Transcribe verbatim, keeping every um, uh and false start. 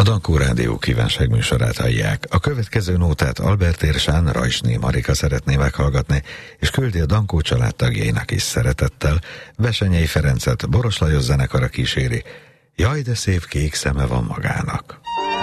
Dankó Rádió kívánság műsorát hallják. A következő nótát Albert Érsán, Rajsné Marika szeretné meghallgatni, és küldi a Dankó család tagjainak is szeretettel. Besenyei Ferencet Boros Lajos zenekara kíséri. Jaj, de szép kék szeme van magának.